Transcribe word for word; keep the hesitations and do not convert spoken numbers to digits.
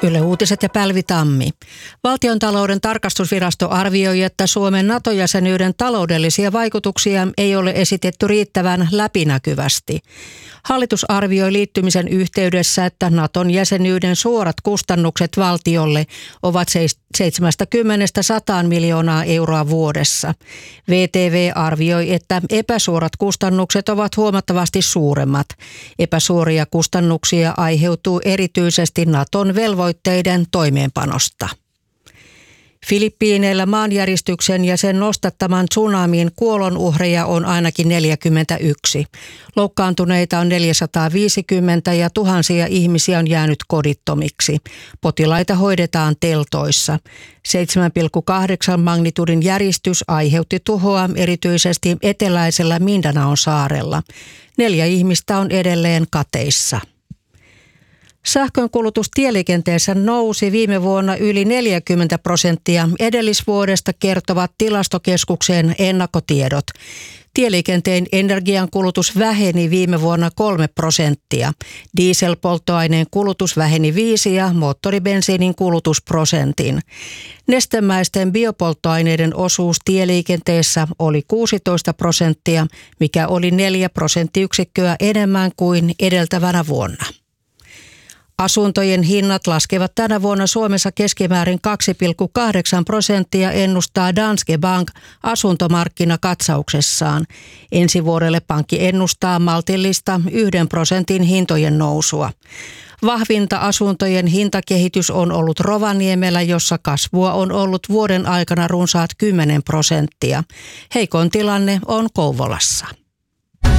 Yle Uutiset ja Pälvi Tammi. Valtiontalouden tarkastusvirasto arvioi, että Suomen NATO-jäsenyyden taloudellisia vaikutuksia ei ole esitetty riittävän läpinäkyvästi. Hallitus arvioi liittymisen yhteydessä, että Naton jäsenyyden suorat kustannukset valtiolle ovat seitsemänkymmentä sataan miljoonaa euroa vuodessa. V T V arvioi, että epäsuorat kustannukset ovat huomattavasti suuremmat. Epäsuoria kustannuksia aiheutuu erityisesti Naton velvoitteiden toimeenpanosta. Filippiineillä maanjäristyksen ja sen nostattaman tsunamin kuolonuhreja on ainakin neljäkymmentäyksi. Loukkaantuneita on neljäsataaviisikymmentä ja tuhansia ihmisiä on jäänyt kodittomiksi. Potilaita hoidetaan teltoissa. seitsemän pilkku kahdeksan magnitudin järistys aiheutti tuhoa erityisesti eteläisellä Mindanaon saarella. Neljä ihmistä on edelleen kateissa. Sähkönkulutus tieliikenteessä nousi viime vuonna yli neljäkymmentä prosenttia edellisvuodesta, kertovat Tilastokeskuksen ennakkotiedot. Tieliikenteen energiankulutus väheni viime vuonna kolme prosenttia. Dieselpolttoaineen kulutus väheni viisi ja moottoribensiinin kulutus prosentin. Nestemäisten biopolttoaineiden osuus tieliikenteessä oli kuusitoista prosenttia, mikä oli neljä prosenttiyksikköä enemmän kuin edeltävänä vuonna. Asuntojen hinnat laskevat tänä vuonna Suomessa keskimäärin kaksi pilkku kahdeksan prosenttia, ennustaa Danske Bank asuntomarkkinakatsauksessaan. Ensi vuodelle pankki ennustaa maltillista yhden prosentin hintojen nousua. Vahvinta asuntojen hintakehitys on ollut Rovaniemellä, jossa kasvua on ollut vuoden aikana runsaat kymmenen prosenttia. Heikoin tilanne on Kouvolassa.